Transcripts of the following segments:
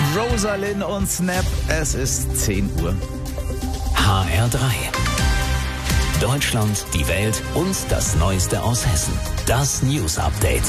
Rosalind und Snap, es ist 10 Uhr. HR3. Deutschland, die Welt und das Neueste aus Hessen. Das News Update.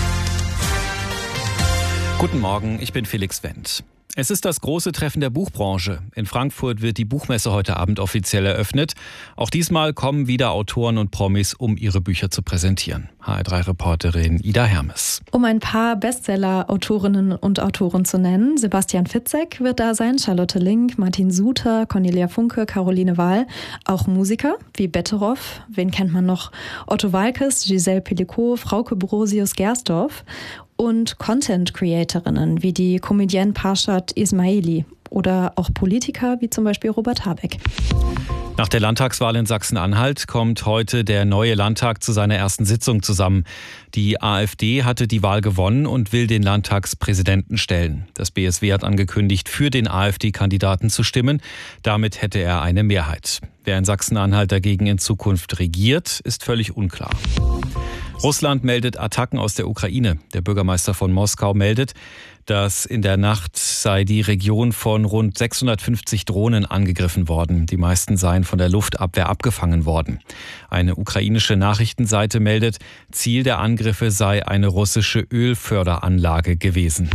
Guten Morgen, ich bin Felix Wendt. Es ist das große Treffen der Buchbranche. In Frankfurt wird die Buchmesse heute Abend offiziell eröffnet. Auch diesmal kommen wieder Autoren und Promis, um ihre Bücher zu präsentieren. HR3-Reporterin Ida Hermes. Um ein paar Bestseller-Autorinnen und Autoren zu nennen: Sebastian Fitzek wird da sein, Charlotte Link, Martin Suter, Cornelia Funke, Caroline Wahl. Auch Musiker wie Betteroff, wen kennt man noch? Otto Waalkes, Giselle Pellicot, Frauke Brosius-Gersdorf. Und Content-Creatorinnen wie die Comedienne Parshad Ismaili oder auch Politiker wie zum Beispiel Robert Habeck. Nach der Landtagswahl in Sachsen-Anhalt kommt heute der neue Landtag zu seiner ersten Sitzung zusammen. Die AfD hatte die Wahl gewonnen und will den Landtagspräsidenten stellen. Das BSW hat angekündigt, für den AfD-Kandidaten zu stimmen. Damit hätte er eine Mehrheit. Wer in Sachsen-Anhalt dagegen in Zukunft regiert, ist völlig unklar. Russland meldet Attacken aus der Ukraine. Der Bürgermeister von Moskau meldet, dass in der Nacht sei die Region von rund 650 Drohnen angegriffen worden. Die meisten seien von der Luftabwehr abgefangen worden. Eine ukrainische Nachrichtenseite meldet, Ziel der Angriffe sei eine russische Ölförderanlage gewesen.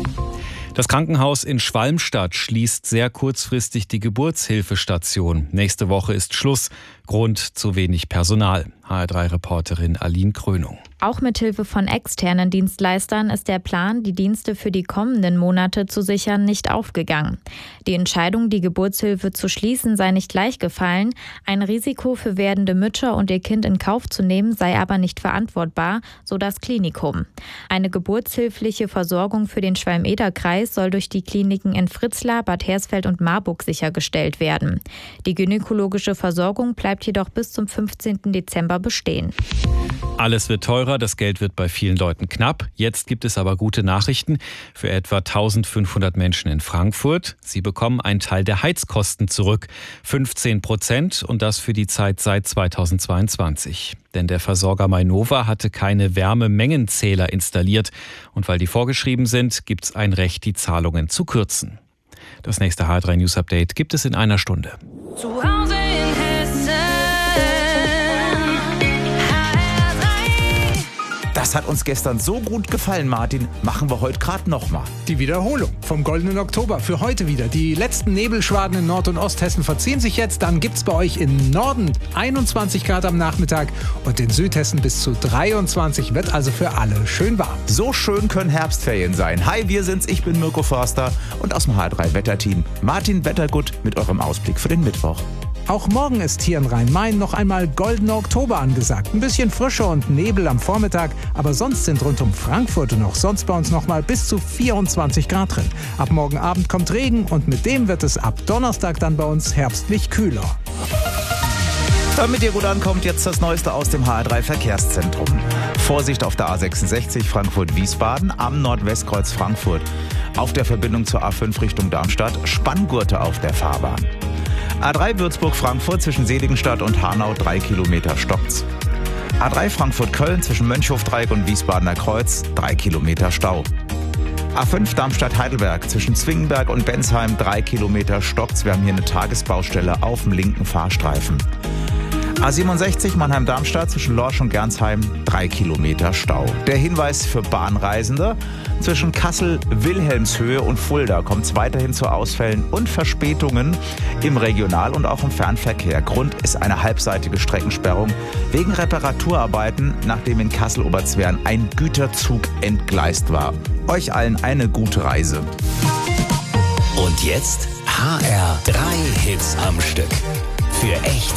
Das Krankenhaus in Schwalmstadt schließt sehr kurzfristig die Geburtshilfestation. Nächste Woche ist Schluss. Grund: zu wenig Personal. HR3-Reporterin Aline Krönung. Auch mit Hilfe von externen Dienstleistern ist der Plan, die Dienste für die kommenden Monate zu sichern, nicht aufgegangen. Die Entscheidung, die Geburtshilfe zu schließen, sei nicht leicht gefallen. Ein Risiko für werdende Mütter und ihr Kind in Kauf zu nehmen, sei aber nicht verantwortbar, so das Klinikum. Eine geburtshilfliche Versorgung für den Schwalm-Eder-Kreis soll durch die Kliniken in Fritzlar, Bad Hersfeld und Marburg sichergestellt werden. Die gynäkologische Versorgung bleibt jedoch bis zum 15. Dezember bestehen. Alles wird teurer, das Geld wird bei vielen Leuten knapp. Jetzt gibt es aber gute Nachrichten für etwa 1500 Menschen in Frankfurt. Sie bekommen einen Teil der Heizkosten zurück, 15%, und das für die Zeit seit 2022. Denn der Versorger Mainova hatte keine Wärmemengenzähler installiert. Und weil die vorgeschrieben sind, gibt es ein Recht, die Zahlungen zu kürzen. Das nächste HR3 News Update gibt es in einer Stunde. Zu Hause in Hessen. Das hat uns gestern so gut gefallen, Martin. Machen wir heute gerade nochmal. Die Wiederholung vom Goldenen Oktober für heute wieder. Die letzten Nebelschwaden in Nord- und Osthessen verziehen sich jetzt. Dann gibt's bei euch im Norden 21 Grad am Nachmittag und in Südhessen bis zu 23. Wird also für alle schön warm. So schön können Herbstferien sein. Hi, wir sind's. Ich bin Mirko Förster und aus dem HR3 Wetterteam Martin Wettergut mit eurem Ausblick für den Mittwoch. Auch morgen ist hier in Rhein-Main noch einmal Goldener Oktober angesagt. Ein bisschen Frische und Nebel am Vormittag, aber sonst sind rund um Frankfurt und auch sonst bei uns noch mal bis zu 24 Grad drin. Ab morgen Abend kommt Regen und mit dem wird es ab Donnerstag dann bei uns herbstlich kühler. Damit ihr gut ankommt, jetzt das Neueste aus dem HR3 Verkehrszentrum. Vorsicht auf der A66 Frankfurt-Wiesbaden am Nordwestkreuz Frankfurt. Auf der Verbindung zur A5 Richtung Darmstadt Spanngurte auf der Fahrbahn. A3 Würzburg-Frankfurt zwischen Seligenstadt und Hanau 3 Kilometer stockt's. A3 Frankfurt-Köln zwischen Mönchhofdreieck und Wiesbadener Kreuz 3 Kilometer Stau. A5 Darmstadt-Heidelberg zwischen Zwingenberg und Bensheim 3 Kilometer stockt's. Wir haben hier eine Tagesbaustelle auf dem linken Fahrstreifen. A67 Mannheim-Darmstadt zwischen Lorsch und Gernsheim 3 Kilometer Stau. Der Hinweis für Bahnreisende: zwischen Kassel, Wilhelmshöhe und Fulda kommt es weiterhin zu Ausfällen und Verspätungen im Regional- und auch im Fernverkehr. Grund ist eine halbseitige Streckensperrung wegen Reparaturarbeiten, nachdem in Kassel-Oberzwern ein Güterzug entgleist war. Euch allen eine gute Reise. Und jetzt HR3 Hits am Stück. Für echt